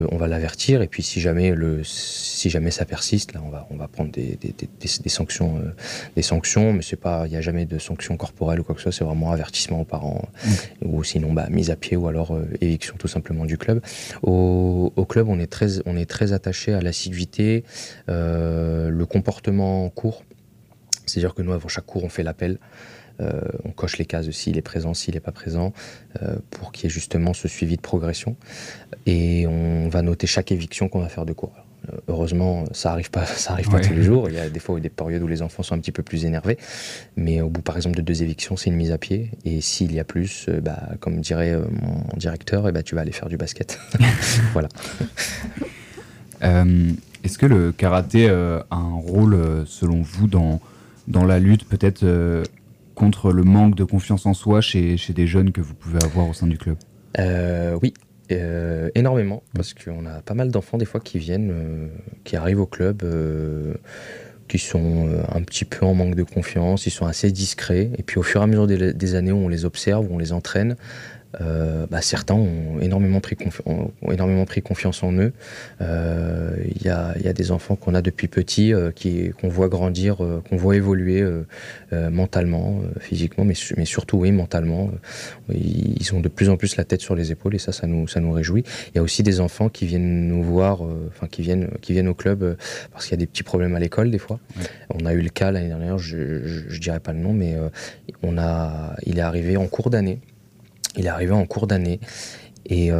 On va l'avertir et puis si jamais ça persiste, là on va prendre des sanctions, mais il n'y a jamais de sanctions corporelles ou quoi que ce soit, c'est vraiment avertissement aux parents ou sinon mise à pied ou alors éviction tout simplement du club. Au club, on est très attaché à l'assiduité, le comportement en cours. C'est-à-dire que nous, avant chaque cours, on fait l'appel. On coche les cases s'il est présent, s'il n'est pas présent, pour qu'il y ait justement ce suivi de progression. Et on va noter chaque éviction qu'on va faire de cours. Heureusement, ça arrive pas tous les jours. Il y a des fois des périodes où les enfants sont un petit peu plus énervés. Mais au bout, par exemple, de 2 évictions, c'est une mise à pied. Et s'il y a plus, comme dirait mon directeur, tu vas aller faire du basket. Voilà. Est-ce que le karaté a un rôle, selon vous, dans la lutte peut-être contre le manque de confiance en soi chez des jeunes que vous pouvez avoir au sein du club ? Oui, énormément, parce qu'on a pas mal d'enfants des fois qui arrivent au club, qui sont un petit peu en manque de confiance, ils sont assez discrets, et puis au fur et à mesure des années où on les observe, où on les entraîne, certains ont énormément pris confiance en eux. Il y a des enfants qu'on a depuis petits, qu'on voit grandir, qu'on voit évoluer mentalement, physiquement, mais surtout mentalement. Ils ont de plus en plus la tête sur les épaules et ça nous réjouit. Il y a aussi des enfants qui viennent nous voir, qui viennent au club parce qu'il y a des petits problèmes à l'école des fois. Ouais. On a eu le cas l'année dernière, je dirais pas le nom, mais il est arrivé en cours d'année. Et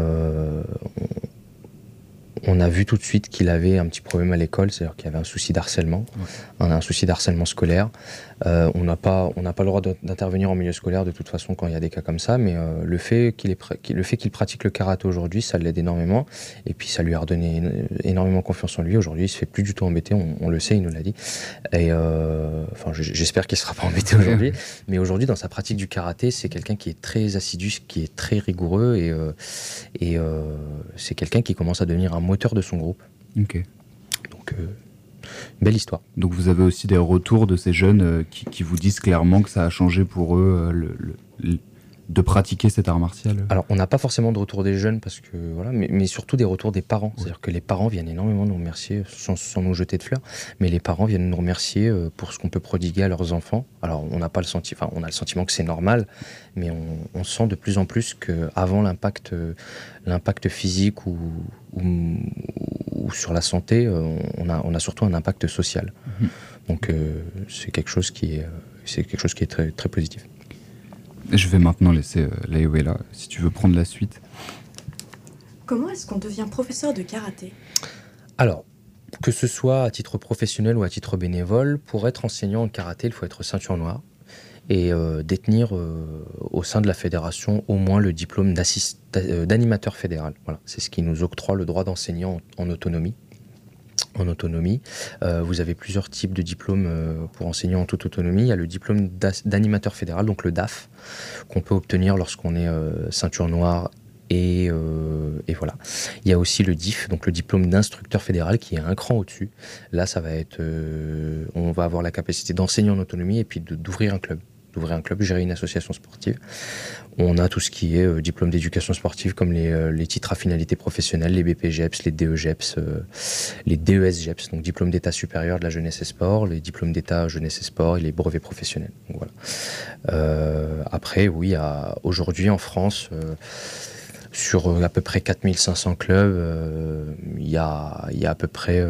on a vu tout de suite qu'il avait un petit problème à l'école, c'est-à-dire qu'il y avait un souci d'harcèlement, un souci d'harcèlement scolaire. On n'a pas le droit d'intervenir en milieu scolaire de toute façon quand il y a des cas comme ça, mais le fait qu'il pratique le karaté aujourd'hui, ça l'aide énormément. Et puis ça lui a redonné énormément confiance en lui. Aujourd'hui, il se fait plus du tout embêter, on le sait, il nous l'a dit. Et j'espère qu'il ne sera pas embêté aujourd'hui. Mais aujourd'hui, dans sa pratique du karaté, c'est quelqu'un qui est très assidu, qui est très rigoureux et c'est quelqu'un qui commence à devenir un moteur de son groupe. Ok. Donc, belle histoire. Donc vous avez aussi des retours de ces jeunes qui vous disent clairement que ça a changé pour eux de pratiquer cet art martial. Alors on n'a pas forcément de retour des jeunes parce que voilà, mais surtout des retours des parents. Ouais. C'est-à-dire que les parents viennent énormément nous remercier sans nous jeter de fleurs, mais les parents viennent nous remercier pour ce qu'on peut prodiguer à leurs enfants. Alors on n'a pas on a le sentiment que c'est normal, mais on sent de plus en plus que avant l'impact physique ou sur la santé, on a surtout un impact social. Mmh. Donc c'est quelque chose qui est très très positif. Je vais maintenant laisser Laewela, si tu veux prendre la suite. Comment est-ce qu'on devient professeur de karaté ? Alors, que ce soit à titre professionnel ou à titre bénévole, pour être enseignant en karaté, il faut être ceinture noire et détenir au sein de la fédération au moins le diplôme d'animateur fédéral. Voilà, c'est ce qui nous octroie le droit d'enseigner en autonomie. Vous avez plusieurs types de diplômes pour enseigner en toute autonomie. Il y a le diplôme d'animateur fédéral, donc le DAF, qu'on peut obtenir lorsqu'on est ceinture noire et voilà. Il y a aussi le DIF, donc le diplôme d'instructeur fédéral, qui est un cran au-dessus. Là, ça va être, on va avoir la capacité d'enseigner en autonomie et puis d'ouvrir un club. Gérer une association sportive. On a tout ce qui est diplôme d'éducation sportive comme les titres à finalité professionnelle, les BPGEPS, les DEGEPS, les DESGEPS, donc diplôme d'état supérieur de la jeunesse et sport, les diplômes d'état jeunesse et sport et les brevets professionnels. Donc, voilà. Après, oui, aujourd'hui en France, sur à peu près 4500 clubs, il y a à peu près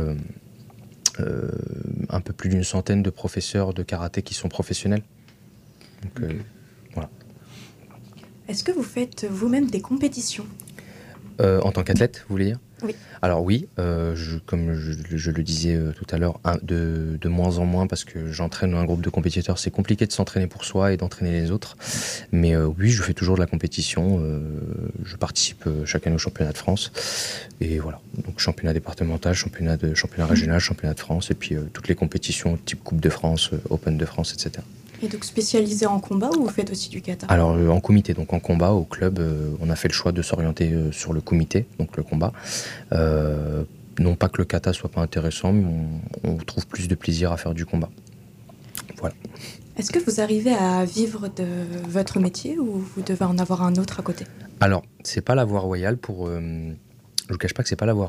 un peu plus d'une centaine de professeurs de karaté qui sont professionnels. Donc, voilà. Est-ce que vous faites vous-même des compétitions ? En tant qu'athlète, vous voulez dire ? Oui. Alors oui, comme je le disais tout à l'heure, de moins en moins parce que j'entraîne un groupe de compétiteurs. C'est compliqué de s'entraîner pour soi et d'entraîner les autres. Mais oui, je fais toujours de la compétition. Je participe chaque année au championnat de France. Et voilà, donc championnat départemental, championnat régional, championnat de France. Et puis toutes les compétitions type Coupe de France, Open de France, etc. Et donc spécialisé en combat ou vous faites aussi du kata ? Alors en comité, donc en combat, au club, on a fait le choix de s'orienter sur le comité, donc le combat. Non pas que le kata soit pas intéressant, mais on trouve plus de plaisir à faire du combat. Voilà. Est-ce que vous arrivez à vivre de votre métier ou vous devez en avoir un autre à côté ? Alors, c'est pas la voie royale pour Je ne cache pas que c'est pas la voie